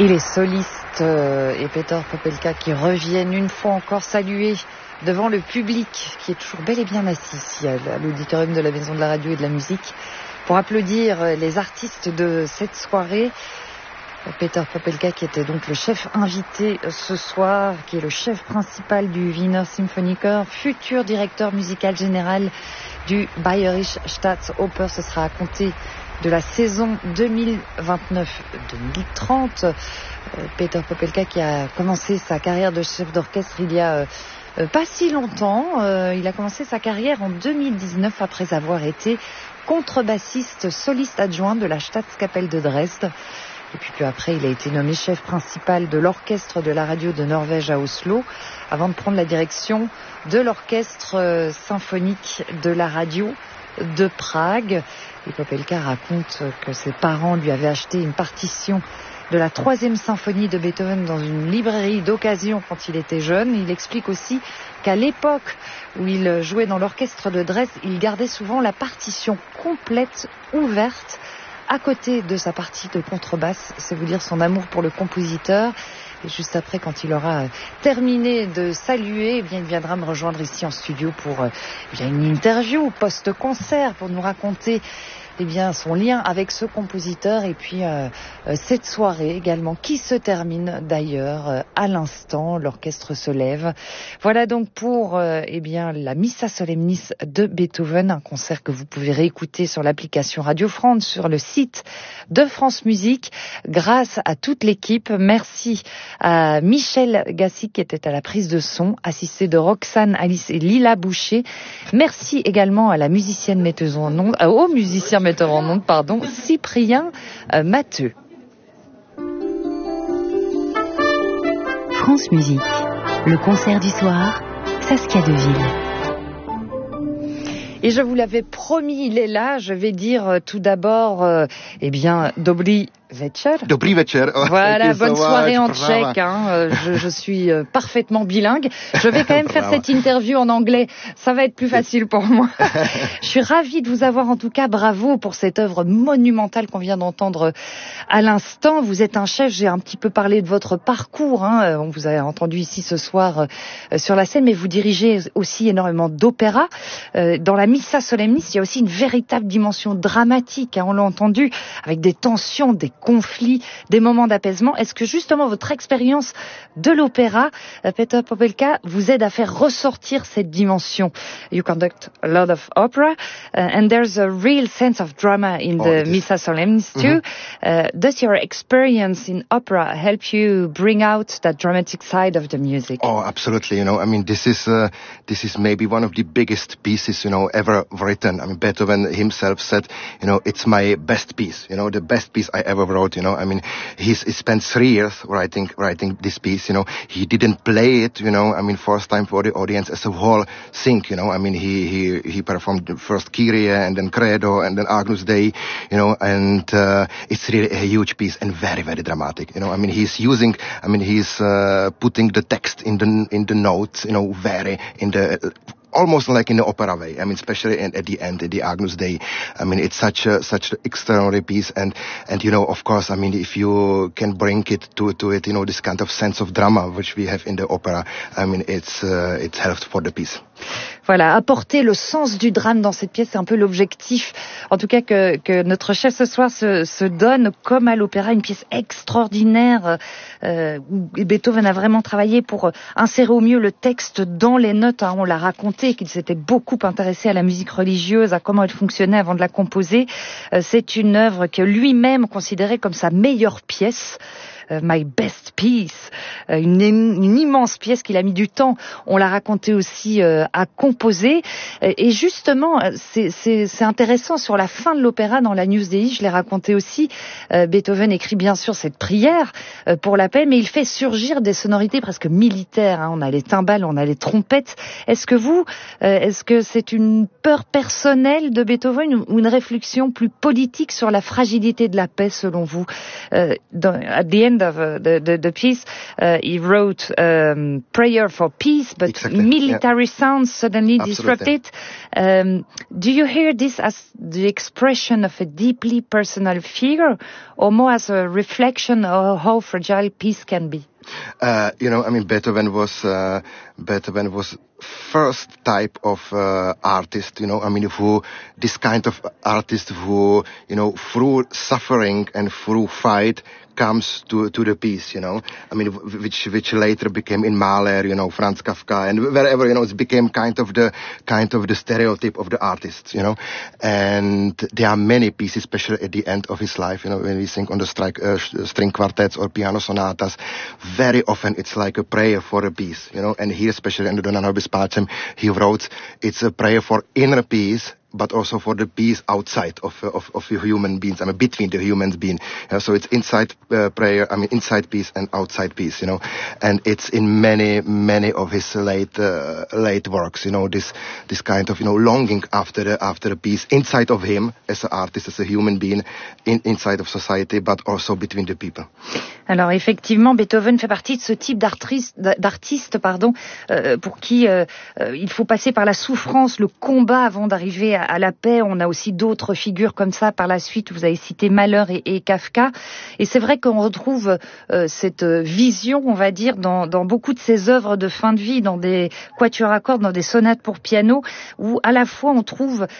Et les solistes et Peter Popelka qui reviennent une fois encore saluer devant le public qui est toujours bel et bien assis ici à l'auditorium de la Maison de la Radio et de la Musique pour applaudir les artistes de cette soirée. Peter Popelka qui était donc le chef invité ce soir, qui est le chef principal du Wiener Symphonieker, futur directeur musical général du Bayerische Staatsoper. Ce sera à compter de la saison 2029-2030. Peter Popelka qui a commencé sa carrière de chef d'orchestre il y a pas si longtemps. Il a commencé sa carrière en 2019 après avoir été contrebassiste soliste adjoint de la Staatskapelle de Dresde. Et puis peu après, il a été nommé chef principal de l'orchestre de la radio de Norvège à Oslo, avant de prendre la direction de l'orchestre symphonique de la radio de Prague. Et Popelka raconte que ses parents lui avaient acheté une partition de la 3e symphonie de Beethoven dans une librairie d'occasion quand il était jeune. Il explique aussi qu'à l'époque où il jouait dans l'orchestre de Dresde, il gardait souvent la partition complète, ouverte, à côté de sa partie de contrebasse. C'est vous dire son amour pour le compositeur. Et juste après, quand il aura terminé de saluer, eh bien, il viendra me rejoindre ici en studio pour une interview post-concert pour nous raconter son lien avec ce compositeur et puis cette soirée également qui se termine d'ailleurs à l'instant. L'orchestre se lève. Voilà donc pour la Missa Solemnis de Beethoven, un concert que vous pouvez réécouter sur l'application Radio France, sur le site de France Musique. Grâce à toute l'équipe, merci à Michel Gassi qui était à la prise de son, assisté de Roxane, Alice et Lila Boucher. Merci également à la musicienne metteuse en ondes, au musicien metteur en ondes, Cyprien Matteux. France Musique, le concert du soir, Saskia Deville. Et je vous l'avais promis, il est là. Je vais dire tout d'abord, Dobry večer. Dobrý večer. Oh, voilà, bonne soirée en tchèque. Je suis parfaitement bilingue. Je vais quand même faire cette interview en anglais. Ça va être plus facile pour moi. Je suis ravie de vous avoir en tout cas. Bravo pour cette œuvre monumentale qu'on vient d'entendre à l'instant. Vous êtes un chef. J'ai un petit peu parlé de votre parcours. On vous a entendu ici ce soir sur la scène, mais vous dirigez aussi énormément d'opéra. Dans la Missa Solemnis, il y a aussi une véritable dimension dramatique. On l'a entendu, avec des tensions, des conflits, des moments d'apaisement. Est-ce que justement votre expérience de l'opéra, Peter Popelka, vous aide à faire ressortir cette dimension? You conduct a lot of opera, and there's a real sense of drama in the Missa Solemnis too. Does your experience in opera help you bring out that dramatic side of the music? Oh, absolutely. This is maybe one of the biggest pieces, ever written. Beethoven himself said, it's my best piece, the best piece I ever wrote. He spent 3 years writing this piece. He didn't play it, first time for the audience as a whole thing. He performed the first Kyrie and then Credo and then Agnus Dei, and it's really a huge piece and very, very dramatic. He's putting the text in the notes, very in the almost like in the opera way. Especially at the end, the Agnus Dei. It's such an extraordinary piece, and of course, if you can bring it to it, this kind of sense of drama which we have in the opera, it's helped for the piece. Voilà, apporter le sens du drame dans cette pièce, c'est un peu l'objectif, en tout cas que notre chef ce soir se donne, comme à l'opéra, une pièce extraordinaire où Beethoven a vraiment travaillé pour insérer au mieux le texte dans les notes. On l'a raconté qu'il s'était beaucoup intéressé à la musique religieuse, à comment elle fonctionnait avant de la composer. C'est une œuvre que lui-même considérait comme sa meilleure pièce. My best piece, une immense pièce qu'il a mis du temps, on l'a raconté aussi, à composer. Et justement, c'est intéressant, sur la fin de l'opéra, dans l'Agnus Dei, je l'ai raconté aussi, Beethoven écrit bien sûr cette prière pour la paix, mais il fait surgir des sonorités presque militaires. On a les timbales, on a les trompettes. Est-ce que c'est une peur personnelle de Beethoven ou une réflexion plus politique sur la fragilité de la paix, selon vous? At the end end of the piece, he wrote prayer for peace, but exactly. military sounds suddenly disrupt Absolutely. it. Do you hear this as the expression of a deeply personal fear, or more as a reflection of how fragile peace can be? Beethoven was first type of artist, this kind of artist who, through suffering and through fight comes to the peace, which later became in Mahler, Franz Kafka, and wherever, it became kind of the stereotype of the artist, and there are many pieces, especially at the end of his life, when we sing on the string quartets or piano sonatas, very often it's like a prayer for a peace, and here, especially in the Dona Nobis Pacem, he wrote, it's a prayer for inner peace, but also for the peace outside of human beings, between the human beings. So it's inside prayer, inside peace and outside peace, and it's in many of his late works, this kind of, longing after the peace inside of him as an artist, as a human being, inside of society, but also between the people. Alors effectivement, Beethoven fait partie de ce type d'artiste, pour qui il faut passer par la souffrance, le combat avant d'arriver à la paix. On a aussi d'autres figures comme ça par la suite. Vous avez cité Mahler et Kafka. Et c'est vrai qu'on retrouve cette vision, on va dire, dans beaucoup de ses œuvres de fin de vie, dans des quatuors à cordes, dans des sonates pour piano, où à la fois on trouve